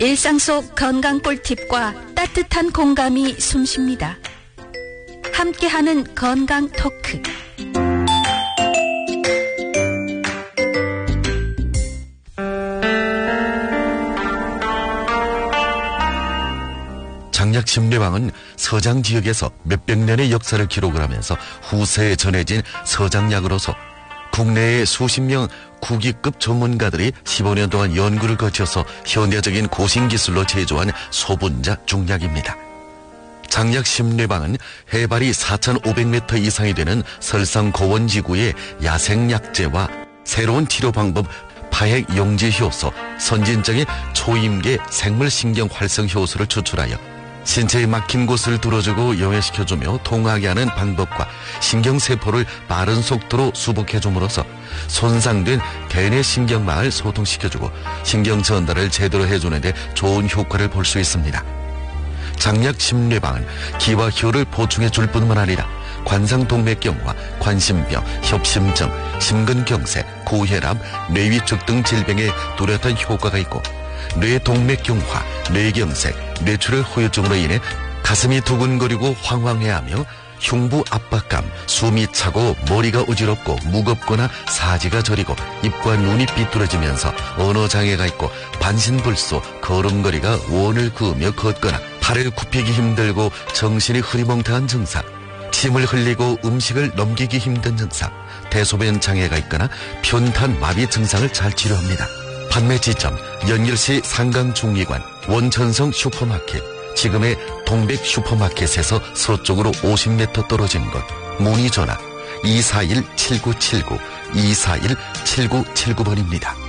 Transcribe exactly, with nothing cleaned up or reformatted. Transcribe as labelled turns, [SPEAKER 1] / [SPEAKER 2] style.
[SPEAKER 1] 일상 속 건강 꿀팁과 따뜻한 공감이 숨쉽니다. 함께하는 건강 토크.
[SPEAKER 2] 장약 심뇌왕은 서장 지역에서 몇백 년의 역사를 기록을 하면서 후세에 전해진 서장약으로서 국내의 수십 명 국위급 전문가들이 십오 년 동안 연구를 거쳐서 현대적인 고신기술로 제조한 소분자 중약입니다. 장약 심뇌방은 해발이 사천오백 미터 이상이 되는 설상 고원지구의 야생약재와 새로운 치료 방법 파핵 용지 효소, 선진적인 초임계 생물신경 활성 효소를 추출하여 신체에 막힌 곳을 뚫어주고 용해시켜주며 통하게 하는 방법과 신경세포를 빠른 속도로 수복해줌으로써 손상된 대뇌 신경망을 소통시켜주고 신경 전달을 제대로 해주는데 좋은 효과를 볼 수 있습니다. 장약 심뇌방은 기와 혈을 보충해줄 뿐만 아니라 관상동맥경화, 관심병, 협심증, 심근경색, 고혈압, 뇌위축 등 질병에 뚜렷한 효과가 있고 뇌동맥경화, 뇌경색, 뇌출혈 후유증으로 인해 가슴이 두근거리고 황황해하며 흉부 압박감, 숨이 차고 머리가 어지럽고 무겁거나 사지가 저리고 입과 눈이 삐뚤어지면서 언어장애가 있고 반신불수, 걸음걸이가 원을 그으며 걷거나 팔을 굽히기 힘들고 정신이 흐리멍텅한 증상, 침을 흘리고 음식을 넘기기 힘든 증상, 대소변 장애가 있거나 편탄 마비 증상을 잘 치료합니다. 판매 지점 연길시 상강중리관 원천성 슈퍼마켓, 지금의 동백 슈퍼마켓에서 서쪽으로 오십 미터 떨어진 곳. 문의 전화 이사일 칠구칠구 이사일 칠구칠구 번입니다.